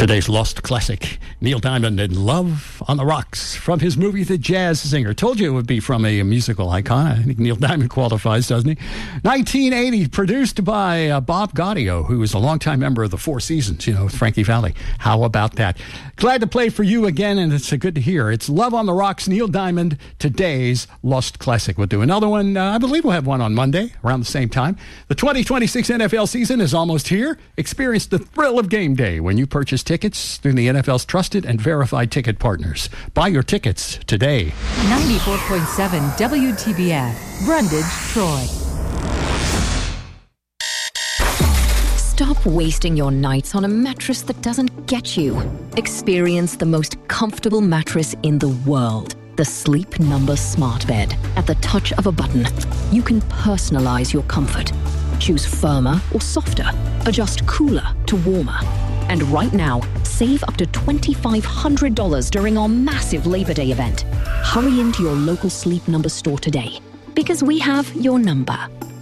Today's Lost Classic, Neil Diamond and Love on the Rocks, from his movie The Jazz Singer. Told you it would be from a musical icon. I think Neil Diamond qualifies, doesn't he? 1980, produced by Bob Gaudio, who is a longtime member of the Four Seasons, with Frankie Valli. How about that? Glad to play for you again, and it's good to hear. It's Love on the Rocks, Neil Diamond, today's Lost Classic. We'll do another one. I believe we'll have one on Monday around the same time. The 2026 NFL season is almost here. Experience the thrill of game day when you purchase tickets through the NFL's trusted and verified ticket partners. Buy your tickets today. 94.7 WTBF, Brundage, Troy. Stop wasting your nights on a mattress that doesn't get you. Experience the most comfortable mattress in the world. The Sleep Number Smart Bed. At the touch of a button, you can personalize your comfort. Choose firmer or softer. Adjust cooler to warmer. And right now, save up to $2,500 during our massive Labor Day event. Hurry into your local Sleep Number store today, because we have your number.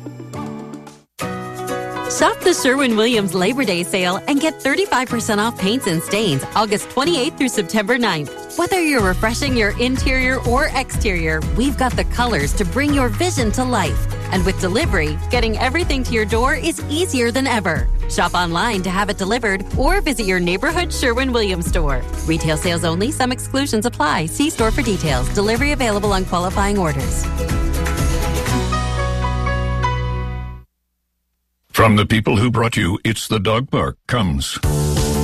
Shop the Sherwin-Williams Labor Day sale and get 35% off paints and stains August 28th through September 9th. Whether you're refreshing your interior or exterior, we've got the colors to bring your vision to life. And with delivery, getting everything to your door is easier than ever. Shop online to have it delivered or visit your neighborhood Sherwin-Williams store. Retail sales only. Some exclusions apply. See store for details. Delivery available on qualifying orders. From the people who brought you It's the Dog Park comes